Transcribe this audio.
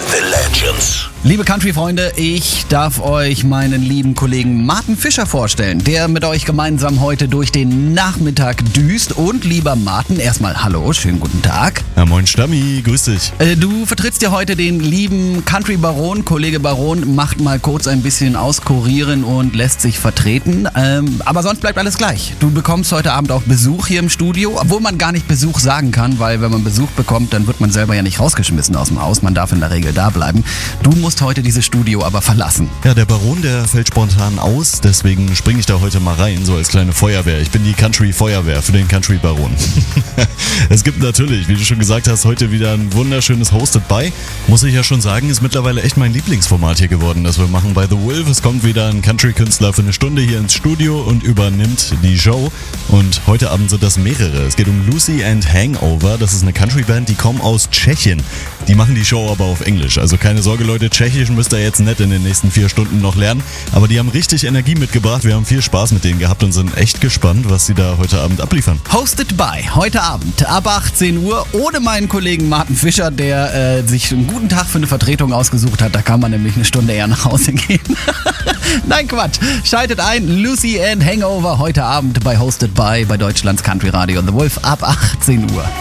The Legends. Liebe Country-Freunde, ich darf euch meinen lieben Kollegen Martin Fischer vorstellen, der mit euch gemeinsam heute durch den Nachmittag düst. Und lieber Martin, erstmal hallo, schönen guten Tag. Ja, moin Stammi, grüß dich. Du vertrittst ja heute den lieben Country-Baron. Kollege Baron macht mal kurz ein bisschen auskurieren und lässt sich vertreten. Aber sonst bleibt alles gleich. Du bekommst heute Abend auch Besuch hier im Studio, obwohl man gar nicht Besuch sagen kann, weil wenn man Besuch bekommt, dann wird man selber ja nicht rausgeschmissen aus dem Haus. Man darf in der Regel da bleiben. Du musst heute dieses Studio aber verlassen. Ja, der Baron, der fällt spontan aus, deswegen springe ich da heute mal rein, so als kleine Feuerwehr. Ich bin die Country-Feuerwehr für den Country-Baron. Es gibt natürlich, wie du schon gesagt hast, heute wieder ein wunderschönes Hosted by. Muss ich ja schon sagen, ist mittlerweile echt mein Lieblingsformat hier geworden, das wir machen bei The Wolf. Es kommt wieder ein Country-Künstler für eine Stunde hier ins Studio und übernimmt die Show. Und heute Abend sind das mehrere. Es geht um Lucy and Hangover. Das ist eine Country-Band, die kommen aus Tschechien. Die machen die Show aber auf Englisch. Also keine Sorge, Leute, Tschechisch müsst ihr jetzt nicht in den nächsten 4 Stunden noch lernen. Aber die haben richtig Energie mitgebracht. Wir haben viel Spaß mit denen gehabt und sind echt gespannt, was sie da heute Abend abliefern. Hosted by heute Abend ab 18 Uhr ohne meinen Kollegen Martin Fischer, der sich einen guten Tag für eine Vertretung ausgesucht hat. Da kann man nämlich eine Stunde eher nach Hause gehen. Nein, Quatsch. Schaltet ein. Lucy and Hangover heute Abend bei Hosted by bei Deutschlands Country Radio The Wolf ab 18 Uhr.